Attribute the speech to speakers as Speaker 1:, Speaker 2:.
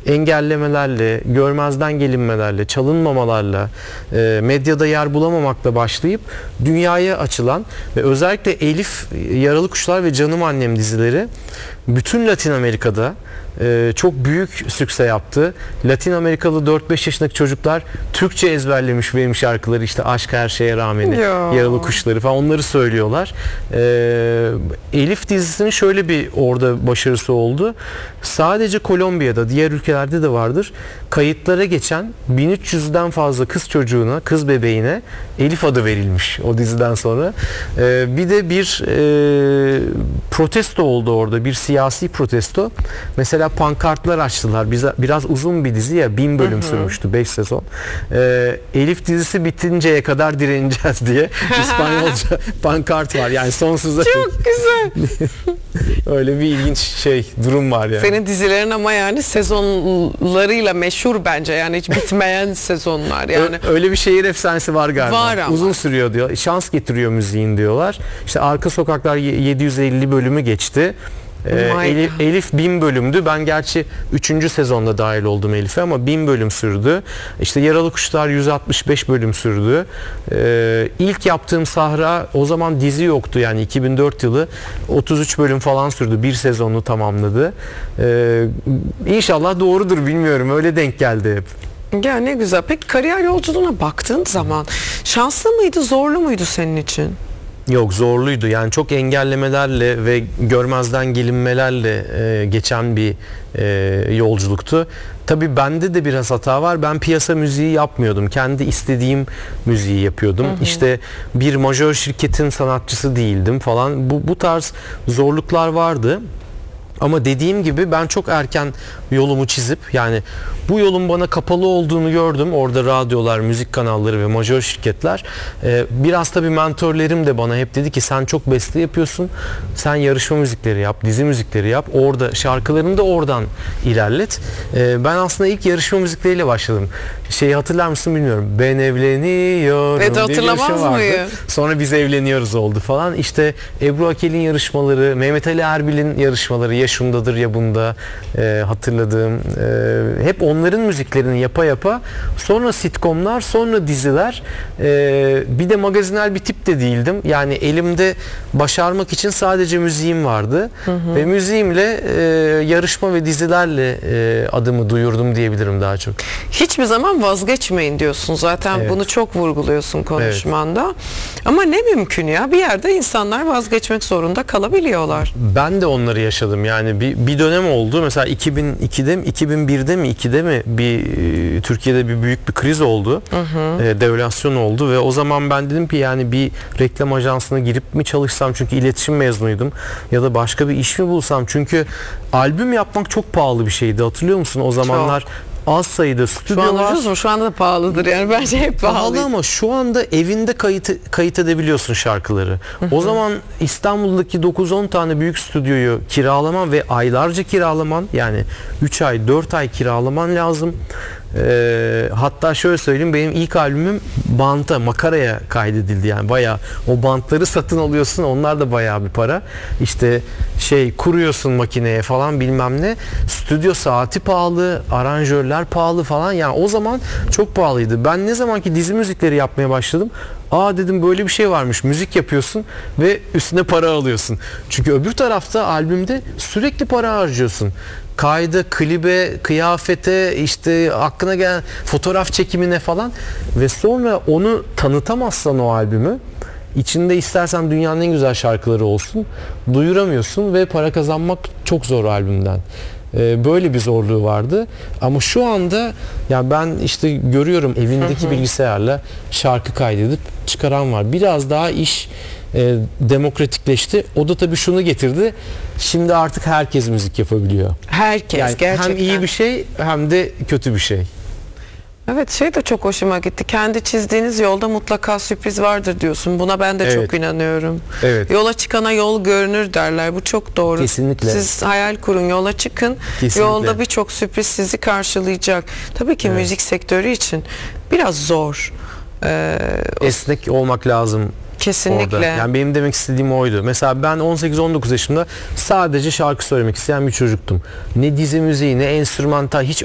Speaker 1: engellemelerle, görmezden gelinmelerle, çalınmamalarla, medyada yer bulamamakla başlayıp dünyaya açılan ve özellikle Elif, Yaralı Kuşlar ve Canım Annem dizileri bütün Latin Amerika'da çok büyük sükse yaptı. Latin Amerikalı 4-5 yaşındaki çocuklar Türkçe ezberlemiş benim şarkıları, işte Aşk Her Şeye Rağmen, Yaralı Kuşları falan, onları söylüyorlar. Elif dizisinin şöyle bir orada başarısı oldu. Sadece Kolombiya'da, diğer ülkelerde de vardır, kayıtlara geçen 1300'den fazla kız çocuğuna, kız bebeğine Elif adı verilmiş o diziden sonra. Bir de bir protesto oldu orada, bir siyasi protesto. Mesela pankartlar açtılar. Biraz uzun bir dizi ya, 1000 bölüm sürmüştü, 5 sezon. Elif dizisi bitinceye kadar direneceğiz diye İspanyolca pankart var. Yani sonsuza.
Speaker 2: Çok güzel.
Speaker 1: Öyle bir ilginç durum var yani.
Speaker 2: Senin dizilerin ama yani sezonlarıyla meşhur bence. Yani hiç bitmeyen sezonlar yani.
Speaker 1: Öyle bir şehir efsanesi var galiba.
Speaker 2: Var ama.
Speaker 1: Uzun sürüyor diyor. Şans getiriyor müziğin diyorlar. İşte Arka Sokaklar 750 bölümü geçti. Elif 1000 bölümdü. Ben gerçi 3. sezonda dahil oldum Elif'e ama 1000 bölüm sürdü. İşte Yaralı Kuşlar 165 bölüm sürdü. İlk yaptığım Sahra, o zaman dizi yoktu yani, 2004 yılı, 33 bölüm falan sürdü. Bir sezonu tamamladı. İnşallah doğrudur, bilmiyorum. Öyle denk geldi hep.
Speaker 2: Ya ne güzel. Peki kariyer yolculuğuna baktığın zaman şanslı mıydı, zorlu muydu senin için?
Speaker 1: Yok, zorluydu. Yani çok engellemelerle ve görmezden gelinmelerle geçen bir yolculuktu. Tabii bende de biraz hata var. Ben piyasa müziği yapmıyordum. Kendi istediğim müziği yapıyordum. İşte bir majör şirketin sanatçısı değildim falan. Bu tarz zorluklar vardı. Ama dediğim gibi ben çok erken yolumu çizip, yani bu yolun bana kapalı olduğunu gördüm. Orada radyolar, müzik kanalları ve majör şirketler. Biraz tabii mentörlerim de bana hep dedi ki sen çok beste yapıyorsun. Sen yarışma müzikleri yap, dizi müzikleri yap. Orada şarkılarını da oradan ilerlet. Ben aslında ilk yarışma müzikleriyle başladım. Hatırlar mısın bilmiyorum. Ben evleniyorum.
Speaker 2: Evet, hatırlamaz mıyım?
Speaker 1: Sonra Biz Evleniyoruz oldu falan. İşte Ebru Akel'in yarışmaları, Mehmet Ali Erbil'in yarışmaları, Ya Şundadır Ya Bunda hatırladığım. Hep onların müziklerini yapa yapa, sonra sitcomlar, sonra diziler. Bir de magazinel bir tip de değildim. Yani elimde başarmak için sadece müziğim vardı. Ve müziğimle yarışma ve dizilerle adımı duyurdum diyebilirim daha çok.
Speaker 2: Hiçbir zaman vazgeçmeyin diyorsun. Zaten bunu çok vurguluyorsun konuşmanda. Ama ne mümkün ya. Bir yerde insanlar vazgeçmek zorunda kalabiliyorlar.
Speaker 1: Ben de onları yaşadım. Yani bir dönem oldu. Mesela 2002'de mi, 2001'de mi, 2'de mi Türkiye'de bir büyük bir kriz oldu. Devalüasyon oldu ve o zaman ben dedim ki yani bir reklam ajansına girip mi çalışsam, çünkü iletişim mezunuydum, ya da başka bir iş mi bulsam, çünkü albüm yapmak çok pahalı bir şeydi, hatırlıyor musun? O zamanlar az sayıda stüdyo var.
Speaker 2: Şu anda ucuz mu? Şu anda da pahalıdır yani, bence hep pahalı.
Speaker 1: Ama şu anda evinde kayıt edebiliyorsun şarkıları. O zaman İstanbul'daki 9-10 tane büyük stüdyoyu kiralaman ve aylarca kiralaman, yani 3 ay 4 ay kiralaman lazım. Hatta şöyle söyleyeyim, benim ilk albümüm banta, makaraya kaydedildi, yani bayağı o bantları satın alıyorsun, onlar da bayağı bir para. İşte kuruyorsun makineye falan, bilmem ne. Stüdyo saati pahalı, aranjörler pahalı falan, yani o zaman çok pahalıydı. Ben ne zaman ki dizi müzikleri yapmaya başladım, dedim böyle bir şey varmış, müzik yapıyorsun ve üstüne para alıyorsun. Çünkü öbür tarafta albümde sürekli para harcıyorsun. Kayda, klibe, kıyafete, işte aklına gelen fotoğraf çekimine falan, ve sonra onu tanıtamazsan o albümü, içinde istersen dünyanın en güzel şarkıları olsun, duyuramıyorsun ve para kazanmak çok zor albümden. Böyle bir zorluğu vardı. Ama şu anda ya ben işte görüyorum, evindeki bilgisayarla şarkı kaydedip çıkaran var. Biraz daha iş demokratikleşti. O da tabii şunu getirdi. Şimdi artık herkes müzik yapabiliyor.
Speaker 2: Herkes,
Speaker 1: yani
Speaker 2: gerçekten.
Speaker 1: Hem iyi bir şey hem de kötü bir şey.
Speaker 2: Evet, de çok hoşuma gitti. Kendi çizdiğiniz yolda mutlaka sürpriz vardır diyorsun. Buna ben de çok inanıyorum.
Speaker 1: Evet.
Speaker 2: Yola çıkana yol görünür derler. Bu çok doğru.
Speaker 1: Kesinlikle.
Speaker 2: Siz hayal kurun, yola çıkın.
Speaker 1: Kesinlikle.
Speaker 2: Yolda birçok sürpriz sizi karşılayacak. Tabii ki müzik sektörü için biraz zor.
Speaker 1: Esnek olmak lazım.
Speaker 2: Kesinlikle.
Speaker 1: Orada. Yani benim demek istediğim oydu. Mesela ben 18-19 yaşında sadece şarkı söylemek isteyen bir çocuktum. Ne dizi müziği, ne enstrümantal, hiç